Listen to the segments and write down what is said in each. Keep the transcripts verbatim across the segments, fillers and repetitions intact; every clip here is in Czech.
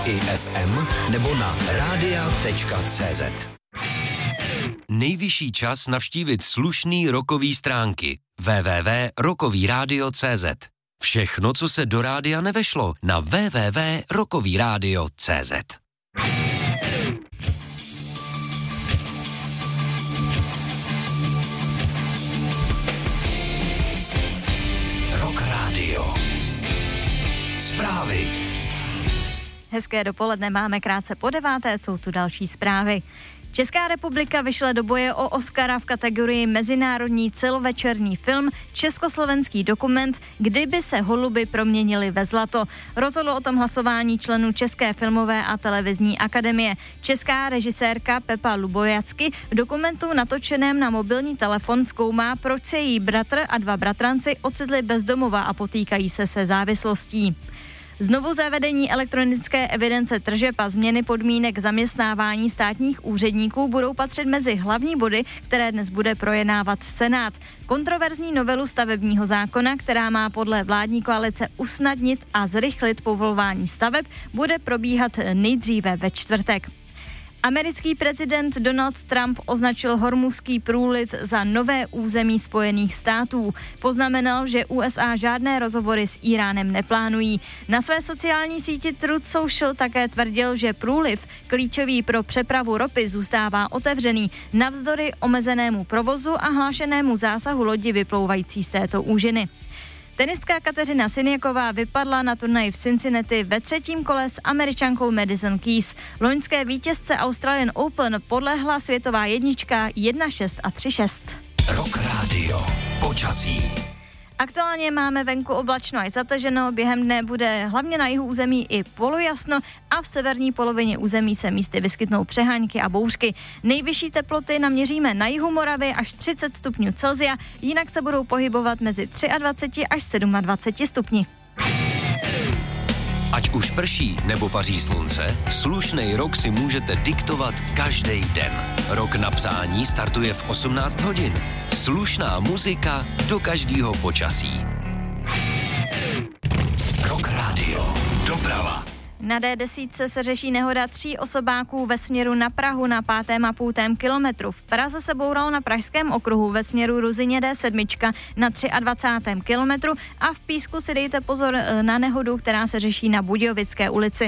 i ef em nebo na radia tečka cé zet. Nejvyšší čas navštívit slušný rockový stránky w w w tečka rockový rádio tečka cé zet. Všechno, co se do rádia nevešlo, na w w w tečka rockový rádio tečka cé zet. Rock Radio. Zprávy. Hezké dopoledne, máme krátce po deváté, jsou tu další zprávy. Česká republika vyšle do boje o Oscara v kategorii Mezinárodní celovečerní film Československý dokument, kdyby se holuby proměnily ve zlato. Rozhodlo o tom hlasování členů České filmové a televizní akademie. Česká režisérka Pepa Lubojacky v dokumentu natočeném na mobilní telefon zkoumá, proč se její bratr a dva bratranci ocitli bez domova a potýkají se se závislostí. Znovu zavedení elektronické evidence tržeb a změny podmínek zaměstnávání státních úředníků budou patřit mezi hlavní body, které dnes bude projednávat Senát. Kontroverzní novelu stavebního zákona, která má podle vládní koalice usnadnit a zrychlit povolování staveb, bude probíhat nejdříve ve čtvrtek. Americký prezident Donald Trump označil Hormuzský průliv za nové území Spojených států. Poznamenal, že U S A žádné rozhovory s Íránem neplánují. Na své sociální síti Truth Social také tvrdil, že průliv, klíčový pro přepravu ropy, zůstává otevřený navzdory omezenému provozu a hlášenému zásahu lodi vyplouvající z této úžiny. Tenistka Kateřina Siniaková vypadla na turnaji v Cincinnati ve třetím kole s Američankou Madison Keys. Loňské vítězce Australian Open podlehla světová jednička jedna šest a tři šest. Rock Radio. Počasí. Aktuálně máme venku oblačno až zataženo, během dne bude hlavně na jihu území i polojasno a v severní polovině území se místy vyskytnou přehánky a bouřky. Nejvyšší teploty naměříme na jihu Moravy až třicet stupňů Celsia, jinak se budou pohybovat mezi dvacet tři až dvacet sedm stupni. Ať už prší nebo paří slunce, slušnej rok si můžete diktovat každý den. Rok na přání startuje v osmnáct hodin. Slušná muzika do každého počasí. Rock Radio. Doprava. Na D deset se řeší nehoda tří osobáků ve směru na Prahu na pátém a půltém kilometru. V Praze se bouralo na pražském okruhu ve směru Ruzyně D sedm na dvacátém třetím kilometru a v Písku si dejte pozor na nehodu, která se řeší na Budějovické ulici.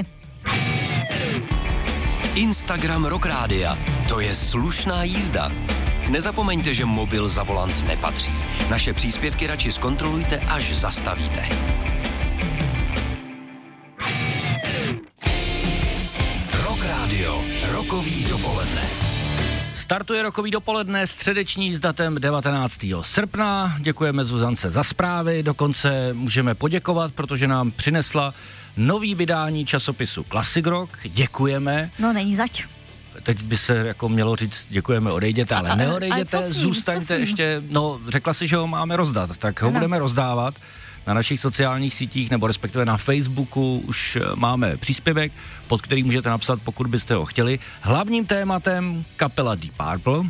Instagram Rock Rádia. To je slušná jízda. Nezapomeňte, že mobil za volant nepatří. Naše příspěvky radši zkontrolujte, až zastavíte. Radio, rokový dopoledne. Startuje rokový dopoledne, středeční s datem devatenáctého srpna. Děkujeme Zuzance za zprávy, dokonce můžeme poděkovat, protože nám přinesla nový vydání časopisu Classic Rock. Děkujeme. No není zač. Teď by se jako mělo říct, děkujeme, odejděte, ale neodejděte, ale zůstaňte ještě, no řekla si, že ho máme rozdat, tak ho ano. budeme rozdávat. Na našich sociálních sítích, nebo respektive na Facebooku už máme příspěvek, pod který můžete napsat, pokud byste ho chtěli. Hlavním tématem kapela Deep Purple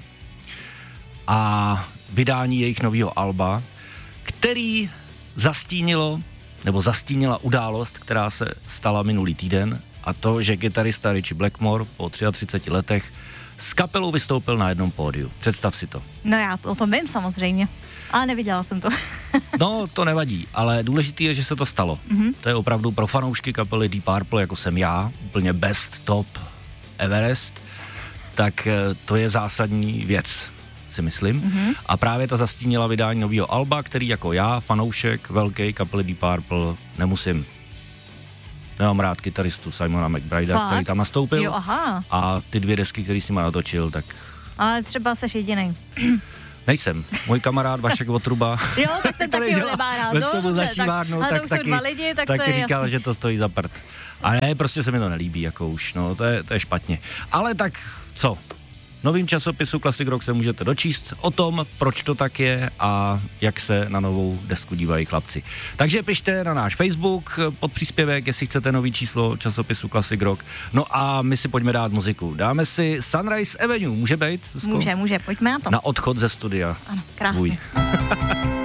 a vydání jejich nového alba, který zastínilo, nebo zastínila událost, která se stala minulý týden, a to, že kytarista Richie Blackmore po třiceti třech letech s kapelou vystoupil na jednom pódiu. Představ si to. No já o tom vím samozřejmě. Ale neviděla jsem to. No, to nevadí, ale důležitý je, že se to stalo. Mm-hmm. To je opravdu pro fanoušky kapely Deep Purple, jako jsem já, úplně best, top, Everest, tak to je zásadní věc, si myslím. Mm-hmm. A právě ta zastínila vydání nového alba, který jako já, fanoušek velký kapely Deep Purple, nemusím. Nemám rád kytaristu Simona McBridea, který tam nastoupil. Jo, aha. A ty dvě desky, který s nima natočil, tak... Ale třeba seš jedinej. Nejsem. Můj kamarád Vašek Votruba, jo, tak ten taky nemá rád. No, co mu začívárnu, tak, tak taky, lidi, tak taky to říkal, jasný. že to stojí za prd. A ne, prostě se mi to nelíbí, jako už, no, to je, to je špatně. Ale tak, co? V novým časopisu Classic Rock se můžete dočíst o tom, proč to tak je a jak se na novou desku dívají chlapci. Takže pište na náš Facebook pod příspěvek, jestli chcete nový číslo časopisu Classic Rock. No a my si pojďme dát muziku. Dáme si Sunrise Avenue, může být? Může, může, pojďme na to. Na odchod ze studia. Ano, krásně.